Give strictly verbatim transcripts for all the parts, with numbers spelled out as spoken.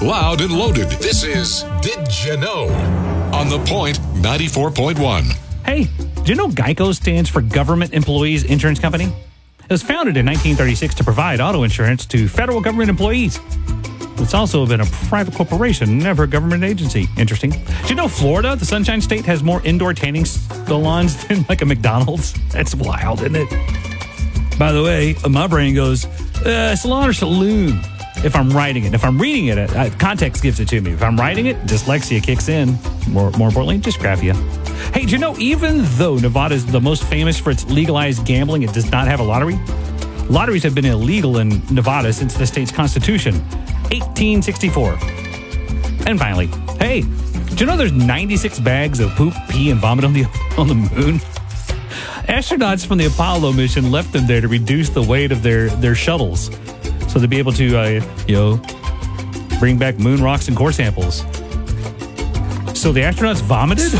Loud and loaded. This is Did You Know? On The Point ninety-four point one. Hey, do you know GEICO stands for Government Employees Insurance Company? It was founded in nineteen thirty-six to provide auto insurance to federal government employees. It's also been a private corporation, never a government agency. Interesting. Do you know Florida, the Sunshine State, has more indoor tanning salons than like a McDonald's? That's wild, isn't it? By the way, my brain goes, uh, salon or saloon? If I'm writing it. If I'm reading it, uh, context gives it to me. If I'm writing it, dyslexia kicks in. More, more importantly, dysgraphia. Hey, do you know, even though Nevada is the most famous for its legalized gambling, it does not have a lottery? Lotteries have been illegal in Nevada since the state's constitution, eighteen sixty-four. And finally, hey, do you know there's ninety-six bags of poop, pee, and vomit on the on the moon? Astronauts from the Apollo mission left them there to reduce the weight of their, their shuttles, so they'd be able to, uh, you know, bring back moon rocks and core samples. So the astronauts vomited?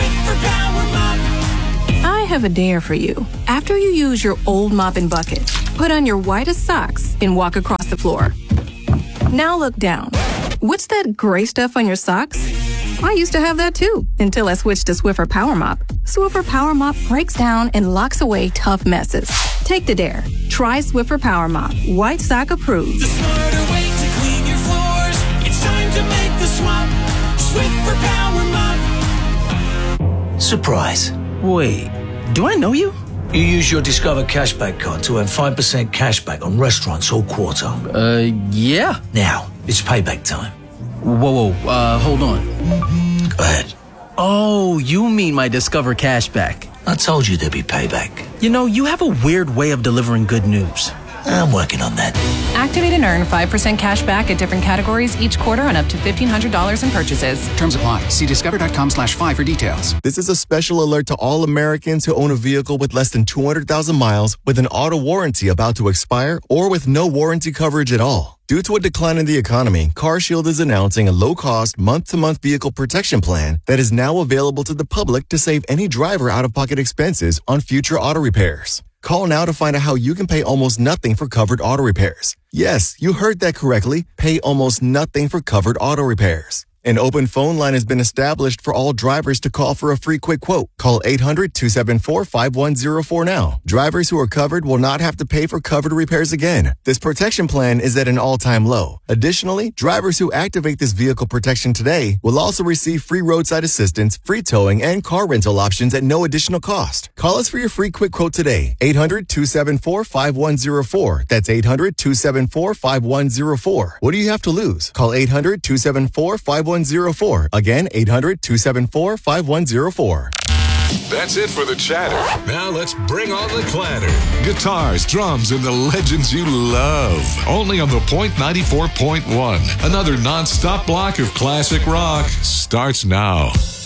I have a dare for you. After you use your old mop and bucket, put on your whitest socks and walk across the floor. Now look down. What's that gray stuff on your socks? I used to have that too, until I switched to Swiffer Power Mop. Swiffer Power Mop breaks down and locks away tough messes. Take the dare. Try Swiffer Power Mop. White sock approved. The smarter way to clean your floors. It's time to make the swap. Swiffer Power Mop. Surprise. Wait, do I know you? You use your Discover Cashback card to earn five percent cashback on restaurants all quarter. Uh, yeah. Now, it's payback time. Whoa, whoa, uh, hold on. Go ahead. Oh, you mean my Discover Cashback. I told you there'd be payback. You know, you have a weird way of delivering good news. I'm working on that. Activate and earn five percent cash back at different categories each quarter on up to fifteen hundred dollars in purchases. Terms apply. See discover.com slash five for details. This is a special alert to all Americans who own a vehicle with less than two hundred thousand miles with an auto warranty about to expire or with no warranty coverage at all. Due to a decline in the economy, CarShield is announcing a low-cost, month-to-month vehicle protection plan that is now available to the public to save any driver out-of-pocket expenses on future auto repairs. Call now to find out how you can pay almost nothing for covered auto repairs. Yes, you heard that correctly. Pay almost nothing for covered auto repairs. An open phone line has been established for all drivers to call for a free quick quote. Call eight hundred, two seven four, five one zero four now. Drivers who are covered will not have to pay for covered repairs again. This protection plan is at an all-time low. Additionally, drivers who activate this vehicle protection today will also receive free roadside assistance, free towing, and car rental options at no additional cost. Call us for your free quick quote today. eight hundred, two seven four, five one zero four. That's eight hundred, two seven four, five one zero four. What do you have to lose? Call eight hundred, two seven four, five one zero four. Again, eight hundred, two seven four, five one zero four. That's it for the chatter. Now let's bring on the clatter. Guitars, drums, and the legends you love. Only on The Point ninety-four point one. Another non-stop block of classic rock starts now.